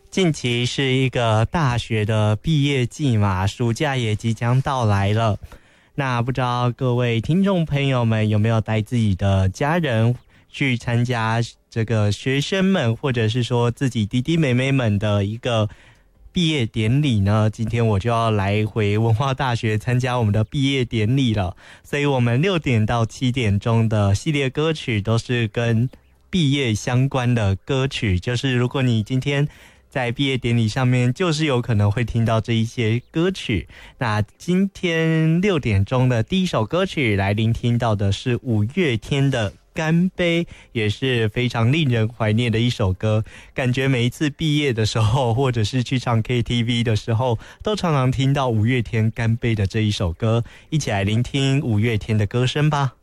近期是一个大学的毕业季嘛，暑假也即将到来了。那不知道各位听众朋友们有没有带自己的家人去参加这个学生们或者是说自己弟弟妹妹们的一个毕业典礼呢？今天我就要来回文化大学参加我们的毕业典礼了，所以我们6点到7点钟的系列歌曲都是跟毕业相关的歌曲，就是如果你今天在毕业典礼上面就是有可能会听到这一些歌曲。那今天6点钟的第一首歌曲来聆听到的是五月天的干杯，也是非常令人怀念的一首歌。感觉每一次毕业的时候或者是去唱 KTV 的时候都常常听到五月天干杯的这一首歌，一起来聆听五月天的歌声吧。